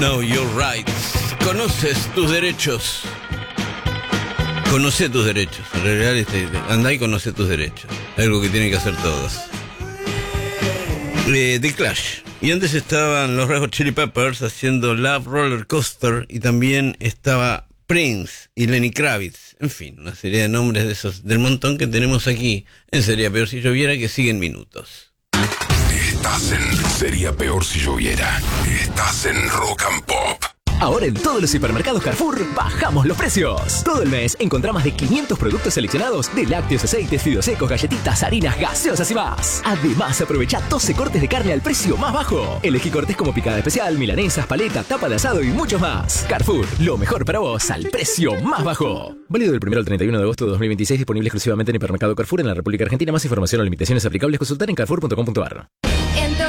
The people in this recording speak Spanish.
Know your rights. Conoces tus derechos. Conoce tus derechos. En realidad, andá y conoce tus derechos. Algo que tienen que hacer todos. The Clash. Y antes estaban los Red Hot Chili Peppers haciendo Love Roller Coaster. Y también estaba Prince y Lenny Kravitz. En fin, una serie de nombres de esos, del montón que tenemos aquí. En Sería Peor Si Lloviera, que siguen minutos. Estás en Sería Peor Si Lloviera. Estás en Rock and Pop. Ahora en todos los hipermercados Carrefour bajamos los precios. Todo el mes encontrá más de 500 productos seleccionados de lácteos, aceites, fideos secos, galletitas, harinas, gaseosas y más. Además, aprovecha 12 cortes de carne al precio más bajo. Elegí cortes como picada especial, milanesas, paleta, tapa de asado y muchos más. Carrefour, lo mejor para vos al precio más bajo. Válido del 1 al 31 de agosto de 2026, disponible exclusivamente en hipermercado Carrefour en la República Argentina. Más información o limitaciones aplicables, consultar en carrefour.com.ar.